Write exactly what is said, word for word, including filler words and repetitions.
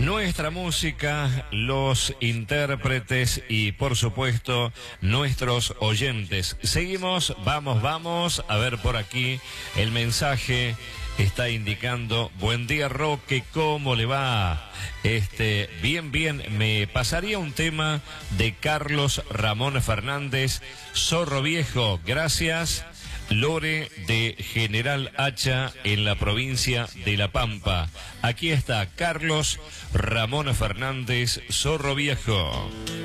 nuestra música, los intérpretes y por supuesto nuestros oyentes. Seguimos, vamos, vamos, a ver por aquí el mensaje está indicando: buen día Roque, ¿cómo le va? Este, bien, bien, me pasaría un tema de Carlos Ramón Fernández, Zorro Viejo, gracias. Lore de General Hacha en la provincia de La Pampa. Aquí está Carlos Ramón Fernández, Zorro Viejo.